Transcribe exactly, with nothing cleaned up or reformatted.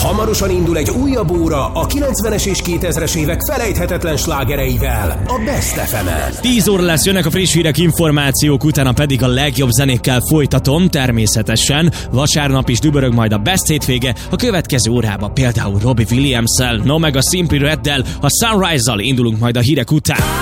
Hamarosan indul egy újabb óra a kilencvenes és kétezres évek felejthetetlen slágereivel, a Best ef emen. tíz óra lesz, jönnek a friss hírek, információk, utána pedig a legjobb zenékkel folytatom, természetesen. Vasárnap is dübörög majd a Best hétvége, a következő órában például Robbie Williams-szel, no meg a Simply Reddel, a Sunrise-zal indulunk majd a hírek után.